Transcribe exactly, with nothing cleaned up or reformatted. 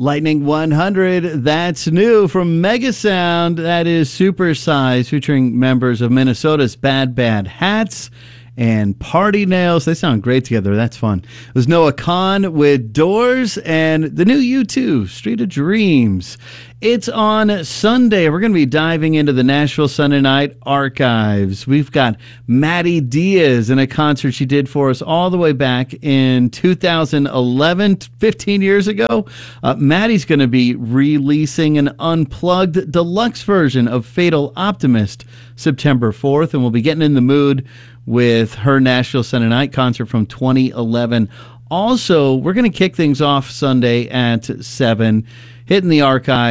Lightning one hundred, that's new from Megasound. That is Supersize, featuring members of Minnesota's Bad Bad Hats and Party Nails. They sound great together. That's fun. It was Noah Kahan with Doors and the new U two, Street of Dreams. It's on Sunday. We're going to be diving into the Nashville Sunday Night Archives. We've got Maddie Diaz in a concert she did for us all the way back in two thousand eleven, fifteen years ago. Uh, Maddie's going to be releasing an unplugged deluxe version of Fatal Optimist September fourth, and we'll be getting in the mood with her Nashville Sunday Night concert from twenty eleven. Also, we're going to kick things off Sunday at seven, hitting the archive.